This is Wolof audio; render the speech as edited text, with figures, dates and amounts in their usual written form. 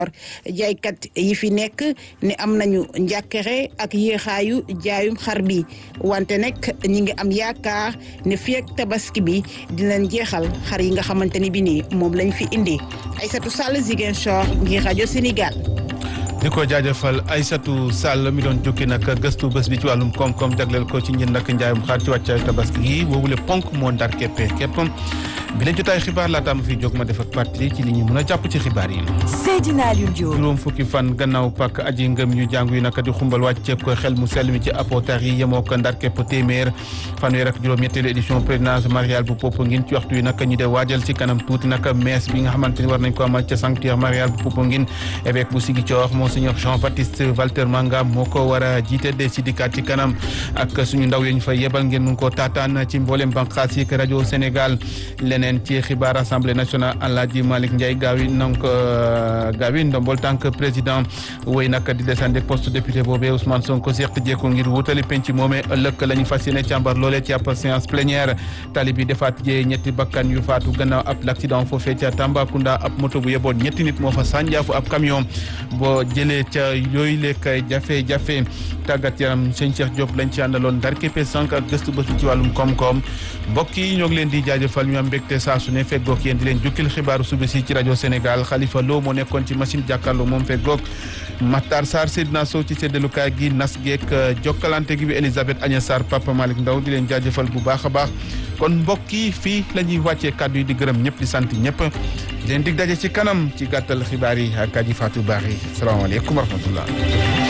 jaaykat yi fi nekk ne am nañu njàkkare ak yéexaayu jaayum xar bi wante nag ñi ngi am yaakaar ne fii ak tabaski bi dinañ jeexal xar yi nga xamante ni bi nii moom lañ fi indi Aïssatou Sall Ziguinchor ngir rajo Sénégal. di ko jaajëfal Aïssatou Sall mi doon jukki nag gëstu bés bi ci wàllum koom-koom jagleel ko ci njënd ak njaayum xar ci wàccaayu tabaski gi boobule ponk moo ndar képp bi leen jotaay xibaar laata ma fi jóg ma def ak parti ci li ñu mën a jàpp ci xibaar yi. Seydina Alioune Diop. juróom fukki fan gannaaw pak aji ngëm ñu jàngu yi naka di xumbal wàcceeg ko xel mu sell mi ci apotari yi yemoo ko ndar képp téeméer fanweer ak juróom-ñetteelu édition présidence mariale bu Popenguine ci waxtu yi naka ñu de waajal ci kanam tuuti naka mees bi nga xamante ni war nañ ko amal ca sanctuaire marial bu Popenguine évêque bu Ziguinchor monseigneur Jean-Baptiste Walter Manga moo ko war a jiite de si dikkaat ci kanam ak suñu ndaw yi ñu fa yebal ngeen mun koo taataan ci mboolem banqaas yi rajo Sénégal leneen ci xibaar assemblée nationale Alaaji Malick Ndiaye gaawi ndombol tànk président woy nag di desandi poste député boobee Ousmane Sonko seq jéego ngir wutali penc moomee ëllëg la ñu fas yéene càmbar loolee ci ab séance plénière tali bi defaat jee ñetti bakkan yu faatu gannaaw ab l'accident foofee ca Tambacounda ab moto bu yeboon ñetti nit moo fa sànjaafu ab camion boo jëlee ca yooyu lekk jafe-jafe tàggat yaram sëñ Cheikh Diop lañ ci àndaloon ndar képpe sànq ak gëstu bés ci wàllum koom-koom mbokk yi ñoo ngi leen di jaajëfal ñu am mbégte saa su ne feggoog yéen di leen jukkil xibaaru suba si ci rajo Sénégal Khalifa Lo moo nekkoon ci machine jàkkaarloo moom feggoog Matar Sarr Seydina Sow ci séddalukaay gi nas geek jokkalante gi bi Elisabeth Agnes Sarr Papa Malick Ndaw di leen jaajëfal bu baax a baax kon mbokk yi fii la ñuy wàccee kàddu yi di gërëm ñëpp di sant ñëpp di leen dig daje ci kanam ci gàttal xibaar yi ak Aji Fatou Bari salaamaaleykum wa rahmatullah